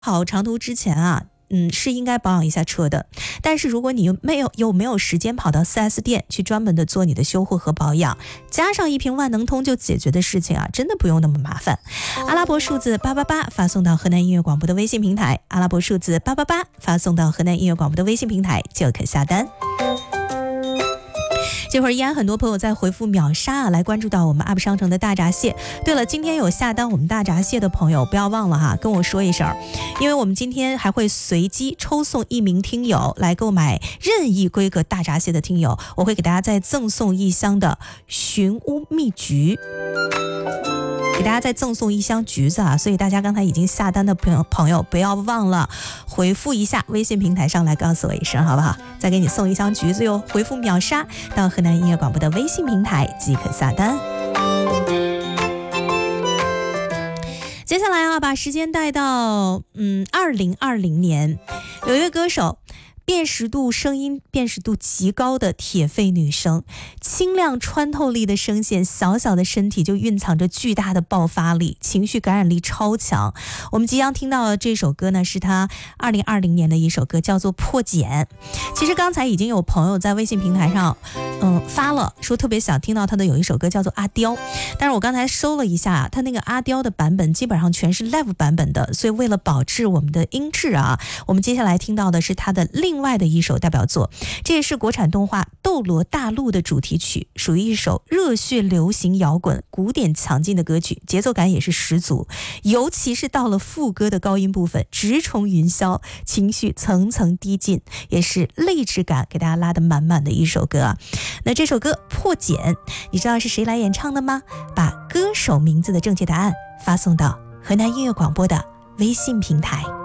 跑长途之前啊，是应该保养一下车的。但是如果你又没有时间跑到 4S 店去专门的做你的修护和保养，加上一瓶万能通就解决的事情啊，真的不用那么麻烦。阿拉伯数字888发送到河南音乐广播的微信平台，阿拉伯数字888发送到河南音乐广播的微信平台就可下单。这会儿依然很多朋友在回复秒杀啊，来关注到我们 UP 商城的大闸蟹。对了，今天有下单我们大闸蟹的朋友不要忘了哈，跟我说一声，因为我们今天还会随机抽送1名听友来购买任意规格大闸蟹的听友，我会给大家再赠送1箱的寻屋蜜橘，给大家再赠送1箱橘子啊，所以大家刚才已经下单的朋友不要忘了回复一下微信平台上来告诉我一声好不好，再给你送1箱橘子哟，回复秒杀到河南音乐广播的微信平台即可下单。接下来啊，把时间带到2020年，有一位歌手，声音辨识度极高的铁肺女声，清亮穿透力的声线，小小的身体就蕴藏着巨大的爆发力，情绪感染力超强。我们即将听到的这首歌呢，是她2020年的一首歌，叫做《破茧》。其实刚才已经有朋友在微信平台上发了，说特别想听到他的有一首歌叫做《阿刁》，但是我刚才搜了一下，他那个阿刁的版本基本上全是 live 版本的，所以为了保质我们的音质啊，我们接下来听到的是他的另外的一首代表作，这也是国产动画《斗罗大陆》的主题曲，属于一首热血流行摇滚古典强劲的歌曲，节奏感也是十足，尤其是到了副歌的高音部分，直冲云霄，情绪层层递进，也是励志感给大家拉得满满的一首歌啊。那这首歌《破茧》，你知道是谁来演唱的吗？把歌手名字的正确答案发送到河南音乐广播的微信平台。